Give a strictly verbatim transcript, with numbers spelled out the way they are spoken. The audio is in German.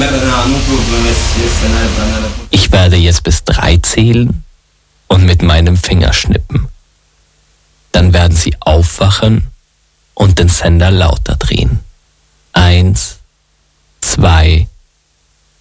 Ich werde jetzt bis drei zählen und mit meinem Finger schnippen. Dann werden Sie aufwachen und den Sender lauter drehen. Eins, zwei,